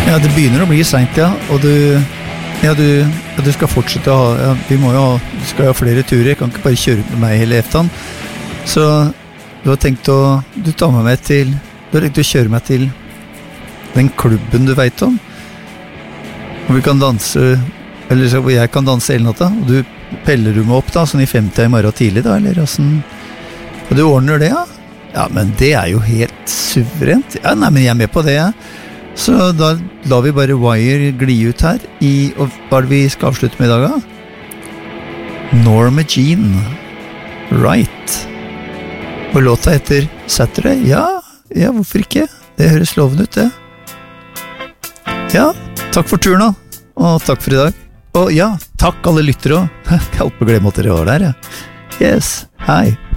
Ja, det begynner å bli sent, ja. Og du skal fortsette å ha, ja, du skal ha flere turer. Jeg kan ikke bare kjøre med meg hele eftan. Så du har tenkt å kjøre meg til den klubben du vet om. Hvor vi kan danse, eller så hvor jeg kan danse hele natta. Og du peller du meg opp da, sånn i 5 i morgen tidlig da, eller sånn. Og du ordner det, ja? Ja, men det er jo helt suverent. Ja, nei, men jeg er med på det, ja. Så da lar vi bare Wire gli ut her og hva er det vi skal avslutte med i dag da? Norma Jean Right. Og låta heter Saturday. Ja, hvorfor ikke? Det høres lovende ut, det. Ja, takk for turen da. Og takk for i dag. Og ja, takk alle lyttere også. Jeg holdt på å glemme at dere var der, ja. Yes, hei.